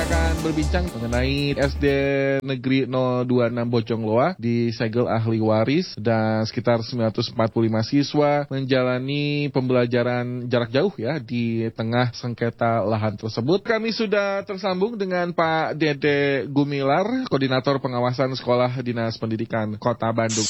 akan berbincang mengenai SD Negeri 026 Bojongloa di segel ahli waris dan sekitar 945 siswa menjalani pembelajaran jarak jauh ya di tengah sengketa lahan tersebut. Kami sudah tersambung dengan Pak Dede Gumilar, Koordinator Pengawasan Sekolah Dinas Pendidikan Kota Bandung.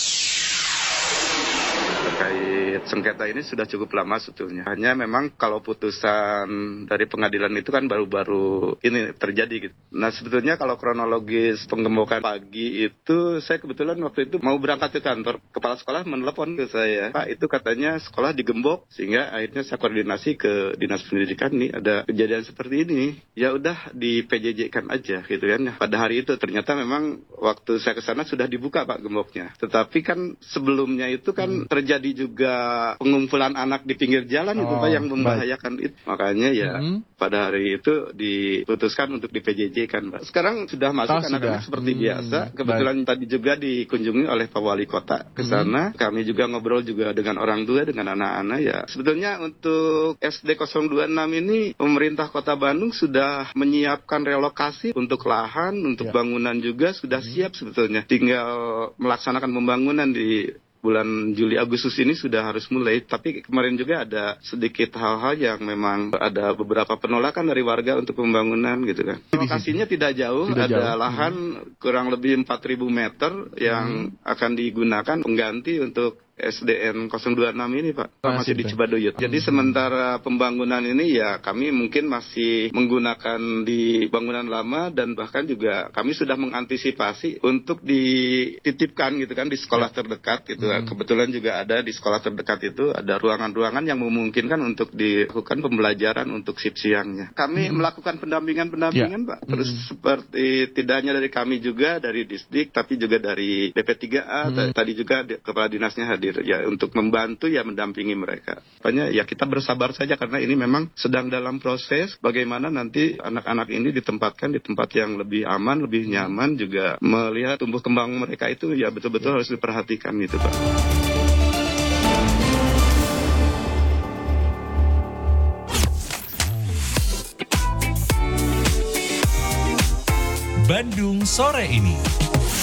Terkait sengketa ini sudah cukup lama sebetulnya. Hanya memang kalau putusan dari pengadilan itu kan baru-baru ini terjadi gitu. Nah sebetulnya kalau kronologis penggembokan pagi itu saya kebetulan waktu itu mau berangkat ke kantor. Kepala sekolah menelepon ke saya, Pak itu katanya sekolah digembok. Sehingga akhirnya saya koordinasi ke Dinas Pendidikan nih ada kejadian seperti ini. Ya udah di PJJ-kan aja gitu kan. Pada hari itu ternyata memang waktu saya ke sana sudah dibuka Pak gemboknya. Tetapi kan sebelumnya itu kan terjadi juga pengumpulan anak di pinggir jalan itu Pak yang membahayakan itu. Makanya ya pada hari itu diputuskan untuk di PJJ kan Pak. Sekarang sudah masuk anak-anak seperti biasa. Kebetulan tadi juga dikunjungi oleh Pak Wali Kota ke sana. Kami juga ngobrol juga dengan orang tua, dengan anak-anak ya. Sebetulnya untuk SD 026 ini pemerintah Kota Bandung sudah menyiapkan relokasi untuk lahan, untuk bangunan juga sudah siap sebetulnya. Tinggal melaksanakan pembangunan di bulan Juli Agustus ini sudah harus mulai. Tapi kemarin juga ada sedikit hal-hal yang memang ada beberapa penolakan dari warga untuk pembangunan gitu kan. Lokasinya tidak jauh, ada lahan kurang lebih 4.000 meter yang akan digunakan pengganti untuk SDN 026 ini Pak, masih di Cibaduyut. Jadi sementara pembangunan ini ya kami mungkin masih menggunakan di bangunan lama dan bahkan juga kami sudah mengantisipasi untuk dititipkan gitu kan di sekolah terdekat gitu. Kebetulan juga ada di sekolah terdekat itu ada ruangan-ruangan yang memungkinkan untuk dilakukan pembelajaran untuk shift siangnya. Kami melakukan pendampingan Pak. Terus seperti tidak hanya dari kami juga dari Disdik tapi juga dari BP3A tadi juga kepala dinasnya hadir ya untuk membantu ya mendampingi mereka. Makanya ya kita bersabar saja karena ini memang sedang dalam proses bagaimana nanti anak-anak ini ditempatkan di tempat yang lebih aman, lebih nyaman juga melihat tumbuh kembang mereka itu ya betul-betul harus diperhatikan gitu Pak. Bandung sore ini.